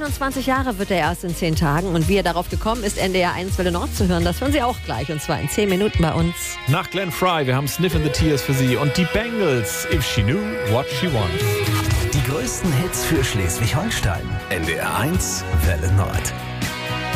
29 Jahre wird er erst in 10 Tagen. Und wie er darauf gekommen ist, NDR 1 Welle Nord zu hören, das hören Sie auch gleich. Und zwar in 10 Minuten bei uns. Nach Glenn Fry, wir haben Sniff in the Tears für Sie und die Bangles, If She Knew What She Wants. Die größten Hits für Schleswig-Holstein. NDR 1 Welle Nord.